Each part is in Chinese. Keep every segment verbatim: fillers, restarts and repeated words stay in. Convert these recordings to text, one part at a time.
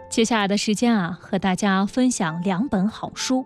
接下来的时间啊，和大家分享两本好书。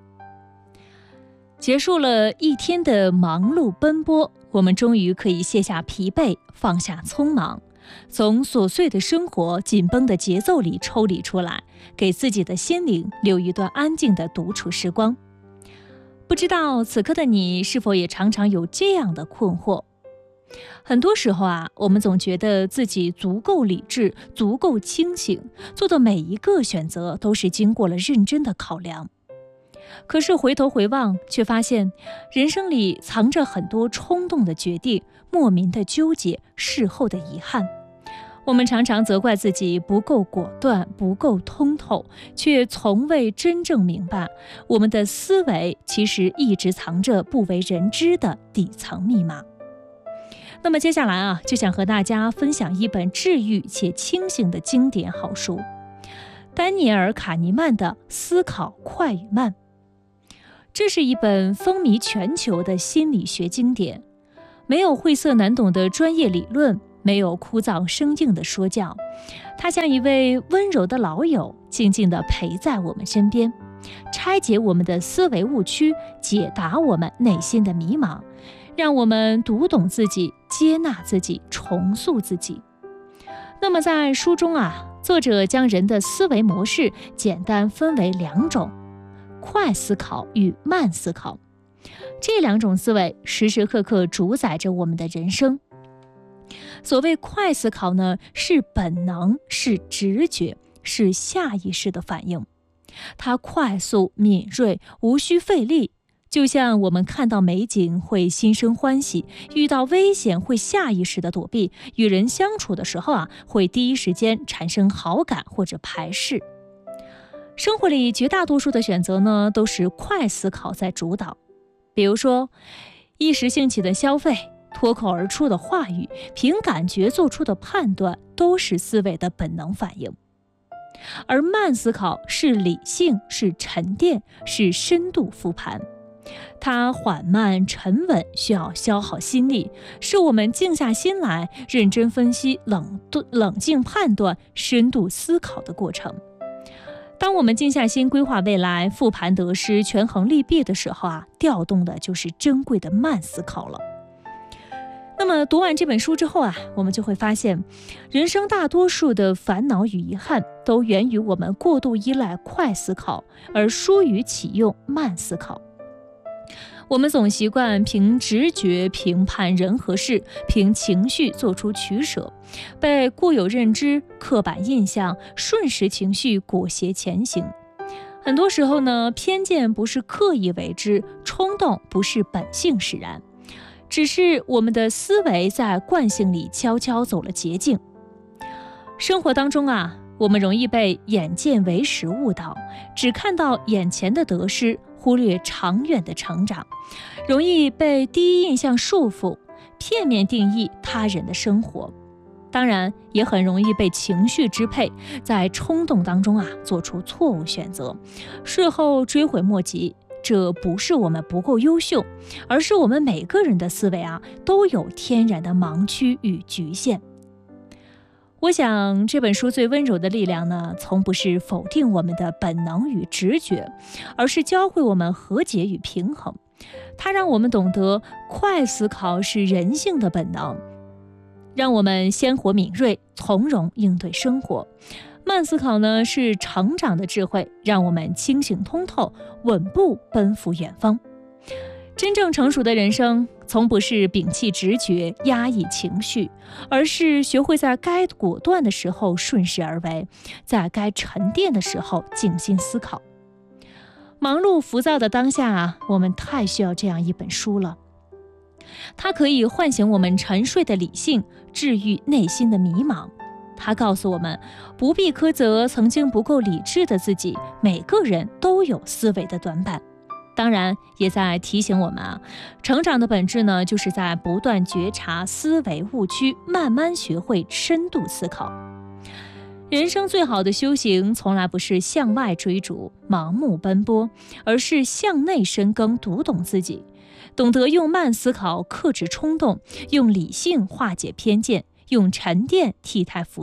结束了一天的忙碌奔波，我们终于可以卸下疲惫，放下匆忙，从琐碎的生活、紧绷的节奏里抽离出来，给自己的心灵留一段安静的独处时光。不知道此刻的你是否也常常有这样的困惑？很多时候啊，我们总觉得自己足够理智，足够清醒，做的每一个选择都是经过了认真的考量。可是回头回望，却发现人生里藏着很多冲动的决定，莫名的纠结，事后的遗憾。我们常常责怪自己不够果断，不够通透，却从未真正明白，我们的思维其实一直藏着不为人知的底层密码。那么接下来啊，就想和大家分享一本治愈且清醒的经典好书，丹尼尔·卡尼曼的《思考快与慢》。这是一本风靡全球的心理学经典，没有晦涩难懂的专业理论，没有枯燥生硬的说教，他像一位温柔的老友，静静地陪在我们身边，拆解我们的思维误区，解答我们内心的迷茫，让我们读懂自己，接纳自己，重塑自己。那么在书中啊，作者将人的思维模式简单分为两种，快思考与慢思考。这两种思维时时刻刻主宰着我们的人生。所谓快思考呢，是本能，是直觉，是下意识的反应。它快速敏锐，无需费力，就像我们看到美景会心生欢喜，遇到危险会下意识的躲避，与人相处的时候啊，会第一时间产生好感或者排斥。生活里绝大多数的选择呢，都是快思考在主导。比如说，一时兴起的消费，脱口而出的话语，凭感觉做出的判断，都是思维的本能反应。而慢思考是理性，是沉淀，是深度复盘。它缓慢沉稳，需要消耗心力，是我们静下心来，认真分析、冷冷静判断、深度思考的过程。当我们静下心规划未来、复盘得失、权衡利弊的时候啊，调动的就是珍贵的慢思考了。那么读完这本书之后啊，我们就会发现，人生大多数的烦恼与遗憾都源于我们过度依赖快思考，而疏于启用慢思考。我们总习惯凭直觉评判人和事，凭情绪做出取舍，被固有认知、刻板印象、瞬时情绪裹挟前行。很多时候呢，偏见不是刻意为之，冲动不是本性使然，只是我们的思维在惯性里悄悄走了捷径。生活当中啊，我们容易被眼见为实误导，只看到眼前的得失，忽略长远的成长，容易被第一印象束缚，片面定义他人的生活。当然，也很容易被情绪支配，在冲动当中啊，做出错误选择，事后追悔莫及。这不是我们不够优秀，而是我们每个人的思维啊，都有天然的盲区与局限。我想这本书最温柔的力量呢，从不是否定我们的本能与直觉，而是教会我们和解与平衡。它让我们懂得快思考是人性的本能，让我们鲜活敏锐，从容应对生活。慢思考呢，是成长的智慧，让我们清醒通透，稳步奔赴远方。真正成熟的人生，从不是摒弃直觉、压抑情绪，而是学会在该果断的时候顺势而为，在该沉淀的时候静心思考。忙碌浮躁的当下啊，我们太需要这样一本书了。它可以唤醒我们沉睡的理性，治愈内心的迷茫。它告诉我们，不必苛责曾经不够理智的自己，每个人都有思维的短板。当然，也在提醒我们啊，成长的本质呢，就是在不断觉察思维误区，慢慢学会深度思考。人生最好的修行，从来不是向外追逐、盲目奔波，而是向内深耕，读懂自己，懂得用慢思考克制冲动，用理性化解偏见，用沉淀替代浮躁，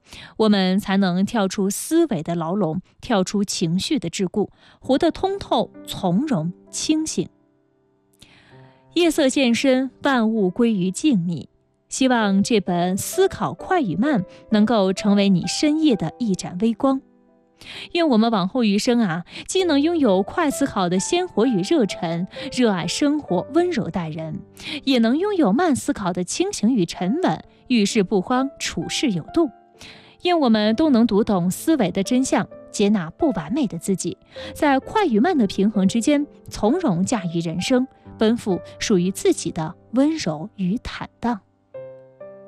我们才能跳出思维的牢笼，跳出情绪的桎梏，活得通透、从容、清醒。夜色渐深，万物归于静谧。希望这本《思考快与慢》能够成为你深夜的一盏微光。愿我们往后余生啊，既能拥有快思考的鲜活与热忱，热爱生活，温柔待人，也能拥有慢思考的清醒与沉稳，遇事不慌，处事有度。愿我们都能读懂思维的真相，接纳不完美的自己，在快与慢的平衡之间，从容驾驭人生，奔赴属于自己的温柔与坦荡。